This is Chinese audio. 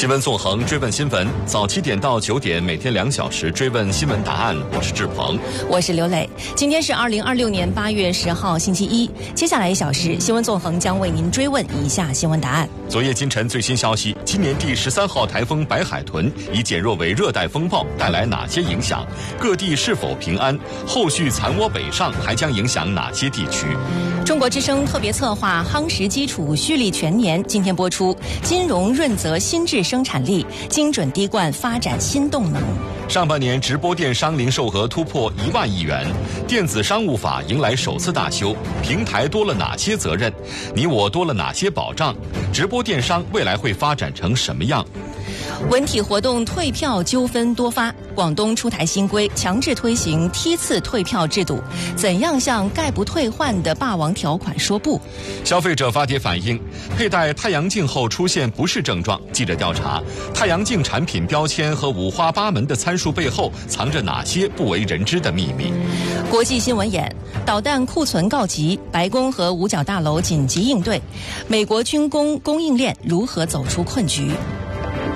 新闻纵横，追问新闻，早7点到9点，每天2小时追问新闻答案。我是志鹏， 我是刘磊。今天是2026年8月10号，星期一。接下来1小时，新闻纵横将为您追问以下新闻答案。 昨夜今晨最新消息，今年第13号台风白海豚已减弱为热带风暴，带来哪些影响？各地是否平安？后续残涡北上还将影响哪些地区？ 中国之声特别策划夯实基础，蓄力全年，今天播出。金融润泽新质生产力，精准滴灌发展新动能。 上半年直播电商零售额突破1万亿元，电子商务法迎来首次大修，平台多了哪些责任？你我多了哪些保障？直播电商未来会发展成什么样？ 文体活动退票纠纷多发，广东出台新规，强制推行梯次退票制度。怎样向概不退换的霸王条款说不？ 消费者发帖反映，佩戴太阳镜后出现不适症状。记者调查，太阳镜产品标签和五花八门的参数背后藏着哪些不为人知的秘密？ 国际新闻眼，导弹库存告急，白宫和五角大楼紧急应对，美国军工供应链如何走出困局？